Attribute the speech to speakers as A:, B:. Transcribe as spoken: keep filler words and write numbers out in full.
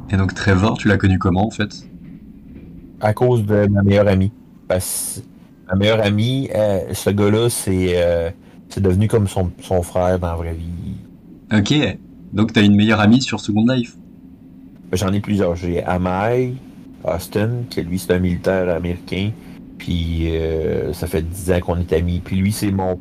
A: Et donc Trevor, tu l'as connu comment en fait?
B: À cause de ma meilleure amie. Parce que ma meilleure amie, euh, ce gars-là, c'est euh, c'est devenu comme son, son frère dans la vraie vie.
A: Ok, donc t'as une meilleure amie sur Second Life.
B: J'en ai plusieurs. J'ai Amai, Austin, qui lui, c'est un militaire américain. Puis euh, ça fait dix ans qu'on est amis. Puis lui, c'est mon